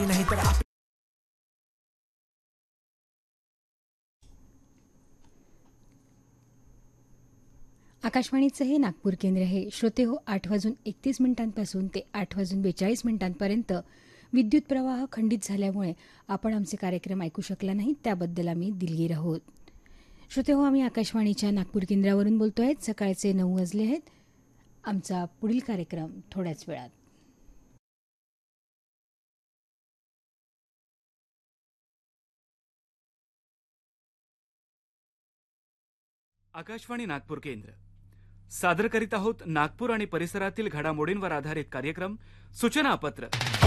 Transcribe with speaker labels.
Speaker 1: झाली नाही तर
Speaker 2: आकाशवाणीचं हे नागपूर केंद्र हे श्रोते हो 8:31 ते 8:42 विद्युत प्रवाह खंडित झाल्यामुळे आपण आमचे कार्यक्रम ऐकू शकला नाही, त्याबद्दल आम्ही दिलगीर आहोत. श्रोते हो, आम्ही आकाशवाणीच्या नागपूर केंद्रावरून बोलतो आहेत. सकाळचे 9 वाजले आहेत. आमचा पुढील कार्यक्रम थोड्याच वेळात.
Speaker 3: आकाशवाणी नागपूर केंद्र सादर करीत आहोत नागपूर आणि परिसरातील घडामोडींवर आधारित कार्यक्रम सूचनापत्र.